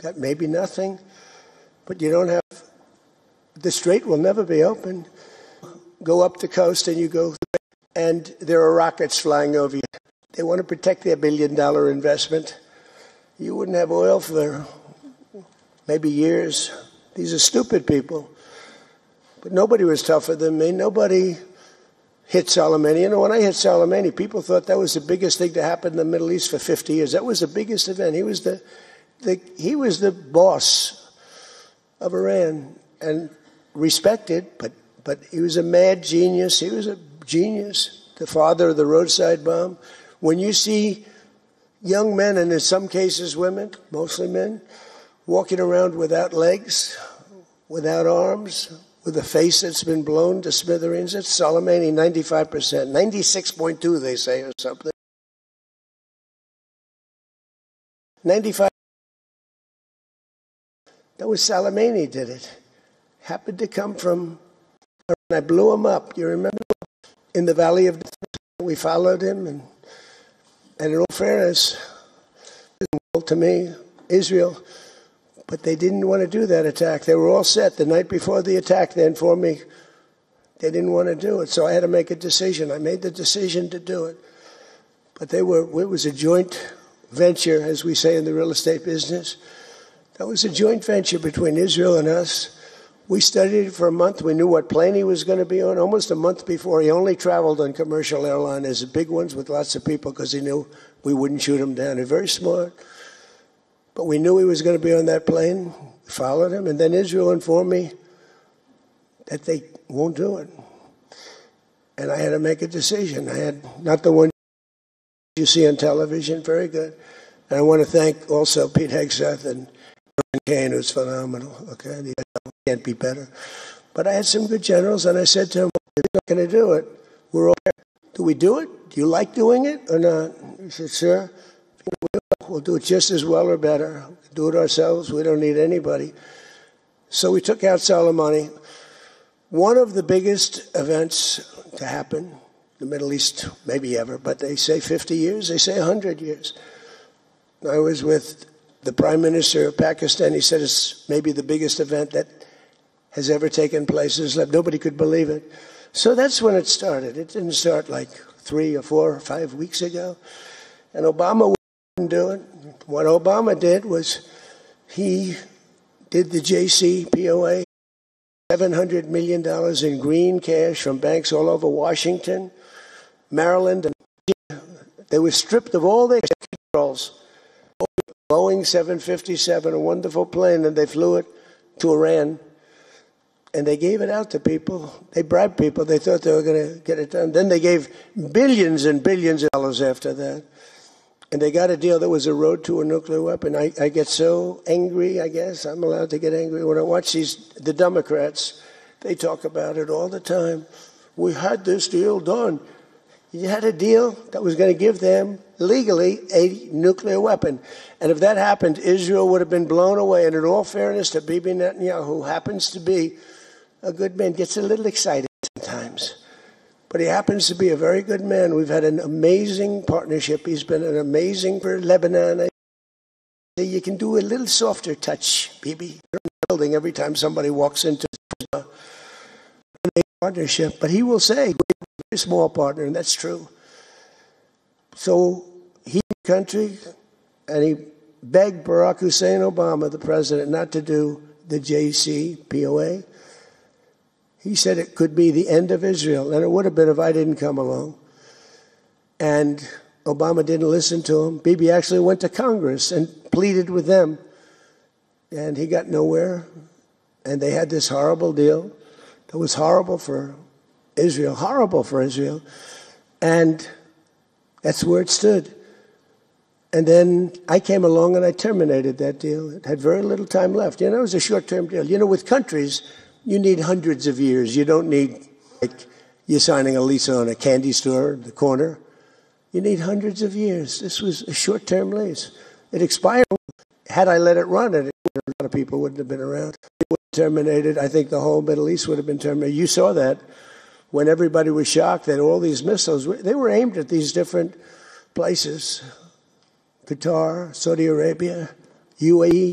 That may be nothing, but you don't have, the strait will never be open. Go up the coast and you go, and there are rockets flying over you. They want to protect their $1 billion investment. You wouldn't have oil for maybe years. These are stupid people. But nobody was tougher than me. Nobody hit Soleimani. You know, when I hit Soleimani, people thought that was the biggest thing to happen in the Middle East for 50 years. That was the biggest event. He was the boss of Iran and respected, but he was a mad genius. He was a genius, the father of the roadside bomb. When you see young men, and in some cases women, mostly men, walking around without legs, without arms, with a face that's been blown to smithereens, it's Soleimani, 95%, 96.2 they say or something. 95. That was Soleimani did it. Happened to come from, I blew him up. You remember? In the Valley of the, we followed him, and in all fairness, to me, Israel, but they didn't want to do that attack. They were all set the night before the attack. They informed me they didn't want to do it, so I had to make a decision. I made the decision to do it, but it was a joint venture, as we say in the real estate business. That was a joint venture between Israel and us. We studied it for a month. We knew what plane he was going to be on. Almost a month before, he only traveled on commercial airliners, the big ones with lots of people, because he knew we wouldn't shoot him down. He's very smart. But we knew he was going to be on that plane. We followed him. And then Israel informed me that they won't do it. And I had to make a decision. I had not the one you see on television. Very good. And I want to thank also Pete Hegseth and Kane, who's phenomenal. Okay, the can't be better. But I had some good generals, and I said to him, "We're not going to do it. We're all there. Do we do it? Do you like doing it or not?" He said, "Sir, we'll do it just as well or better. We'll do it ourselves. We don't need anybody." So we took out Soleimani. One of the biggest events to happen in the Middle East, maybe ever, but they say 50 years, they say 100 years. I was with the Prime Minister of Pakistan. He said it's maybe the biggest event that has ever taken place. Nobody could believe it. So that's when it started. It didn't start like 3 or 4 or 5 weeks ago. And Obama wouldn't do it. What Obama did was he did the JCPOA, $700 million in green cash from banks all over Washington, Maryland, and they were stripped of all their controls. Boeing 757, a wonderful plane, and they flew it to Iran. And they gave it out to people. They bribed people. They thought they were going to get it done. Then they gave billions and billions of dollars after that. And they got a deal that was a road to a nuclear weapon. I get so angry, I guess. I'm allowed to get angry. When I watch the Democrats, they talk about it all the time. We had this deal done. You had a deal that was going to give them, legally, a nuclear weapon. And if that happened, Israel would have been blown away. And in all fairness to Bibi Netanyahu, who happens to be a good man, gets a little excited sometimes. But he happens to be a very good man. We've had an amazing partnership. He's been an amazing for Lebanon. You can do a little softer touch, Bibi. You're in the building every time somebody walks into a partnership. But he will say, very small partner, and that's true. So he country, and he begged Barack Hussein Obama, the president, not to do the JCPOA. He said it could be the end of Israel, and it would have been if I didn't come along. And Obama didn't listen to him. Bibi actually went to Congress and pleaded with them, and he got nowhere. And they had this horrible deal that was horrible for Israel, and that's where it stood. And then I came along and I terminated that deal. It had very little time left. You know, it was a short-term deal. You know, with countries, you need hundreds of years. You don't need, like, you're signing a lease on a candy store at the corner. You need hundreds of years. This was a short-term lease. It expired. Had I let it run, a lot of people wouldn't have been around. It would have terminated. I think the whole Middle East would have been terminated. You saw that when everybody was shocked that all these missiles, they were aimed at these different places. Qatar, Saudi Arabia, UAE,